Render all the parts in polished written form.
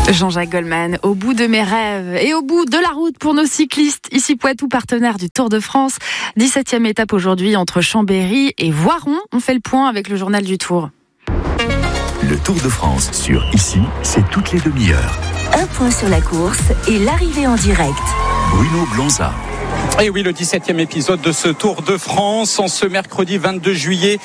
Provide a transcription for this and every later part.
Jean-Jacques Goldman, au bout de mes rêves et au bout de la route pour nos cyclistes. Ici Poitou, partenaire du Tour de France. 17e étape aujourd'hui entre Chambéry et Voiron. On fait le point avec le journal du Tour. Le Tour de France sur Ici, c'est toutes les demi-heures. Un point sur la course et l'arrivée en direct. Bruno Blanza. Et oui, le 17e épisode de ce Tour de France en ce mercredi 22 juillet,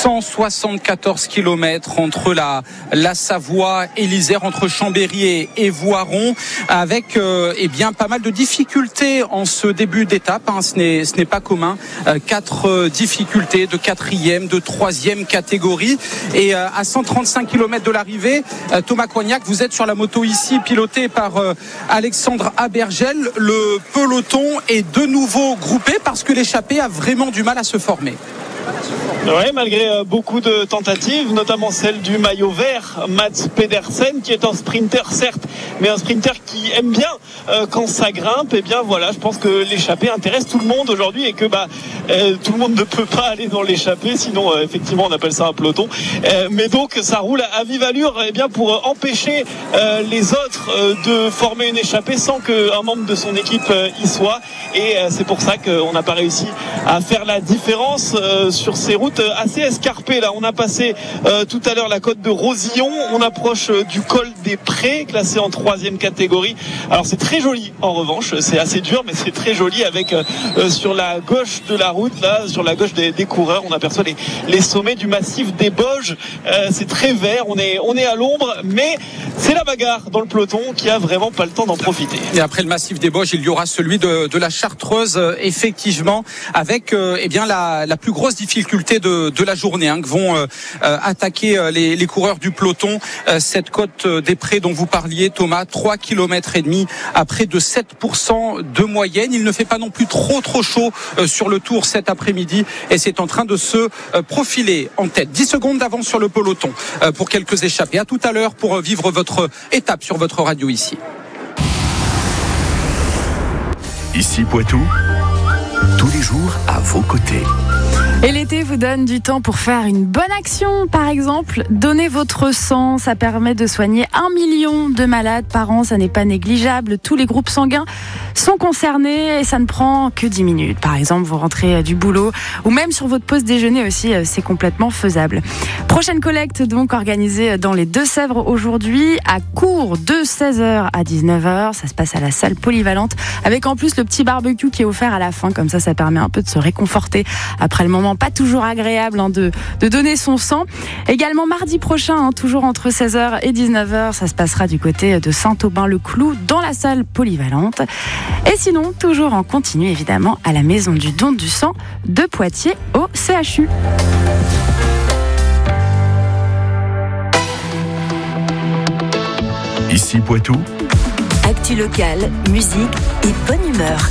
174 km entre la Savoie et l'Isère, entre Chambéry et Voiron, avec pas mal de difficultés en ce début d'étape. Ce n'est pas commun. 4 difficultés de 4e, de 3e catégorie. Et à 135 km de l'arrivée, Thomas Coignac, vous êtes sur la moto ici, pilotée par Alexandre Abergel. Le peloton est de nouveau groupé parce que l'échappée a vraiment du mal à se former. Oui, malgré beaucoup de tentatives, notamment celle du maillot vert, Mats Pedersen, qui est un sprinter certes, mais un sprinter qui aime bien quand ça grimpe. Et bien voilà, je pense que l'échappée intéresse tout le monde aujourd'hui et que tout le monde ne peut pas aller dans l'échappée, sinon effectivement on appelle ça un peloton. Mais donc ça roule à vive allure pour empêcher les autres de former une échappée sans qu'un membre de son équipe y soit. Et c'est pour ça qu'on n'a pas réussi à faire la différence sur ces routes assez escarpées. Là, on a passé tout à l'heure la côte de Rosillon. On approche du col des Prés, classé en 3e catégorie. Alors c'est très joli en revanche. C'est assez dur, mais c'est très joli avec sur la gauche de la route, là, sur la gauche des coureurs, on aperçoit les sommets du massif des Bauges. C'est très vert. On est à l'ombre, mais c'est la bagarre dans le peloton qui a vraiment pas le temps d'en profiter. Et après le massif des Bauges, il y aura celui de la Chartreuse, effectivement, avec la plus grosse difficulté de la journée, que vont attaquer les coureurs du peloton. Cette côte des Prés dont vous parliez, Thomas, 3 km et demi à près de 7% de moyenne. Il ne fait pas non plus trop chaud sur le Tour cet après-midi et c'est en train de se profiler en tête. 10 secondes d'avance sur le peloton pour quelques échappés. À tout à l'heure pour vivre votre étape sur votre radio ici. Ici Poitou, tous les jours à vos côtés. Et l'été vous donne du temps pour faire une bonne action. Par exemple, donner votre sang. Ça permet de soigner 1 million de malades par an. Ça n'est pas négligeable. Tous les groupes sanguins sont concernés et ça ne prend que 10 minutes. Par exemple, vous rentrez du boulot ou même sur votre pause déjeuner aussi, c'est complètement faisable. Prochaine collecte donc organisée dans les Deux-Sèvres aujourd'hui à Cours de 16h à 19h. Ça se passe à la salle polyvalente avec en plus le petit barbecue qui est offert à la fin. Comme ça permet un peu de se réconforter après le moment pas toujours agréable de donner son sang. Également mardi prochain, toujours entre 16h et 19h, ça se passera du côté de Saint-Aubin-le-Clou dans la salle polyvalente. Et sinon, toujours en continu évidemment à la maison du don du sang de Poitiers au CHU. Ici Poitou. Actu locale, musique et bonne humeur.